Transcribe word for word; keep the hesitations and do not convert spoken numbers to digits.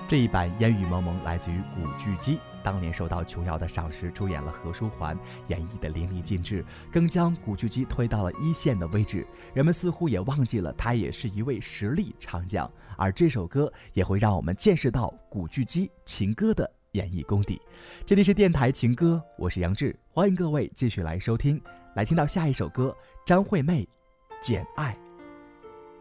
这一版烟雨蒙蒙来自于古巨基，当年受到琼瑶的赏识，出演了何书桓，演绎的淋漓尽致，更将古巨基推到了一线的位置。人们似乎也忘记了他也是一位实力唱将，而这首歌也会让我们见识到古巨基情歌的演绎功底。这里是电台情歌，我是杨志，欢迎各位继续来收听，来听到下一首歌，张惠妹《简爱》。